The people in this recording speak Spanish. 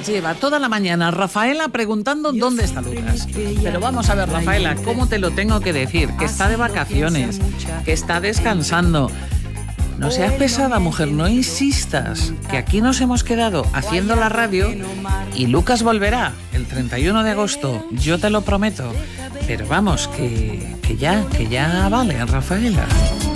lleva toda la mañana Rafaela preguntando dónde está Lucas. Pero vamos a ver, Rafaela, ¿cómo te lo tengo que decir? Que está de vacaciones, que está descansando. No seas pesada, mujer, no insistas, que aquí nos hemos quedado haciendo la radio y Lucas volverá el 31 de agosto, yo te lo prometo. Pero vamos, que ya vale, Rafaela.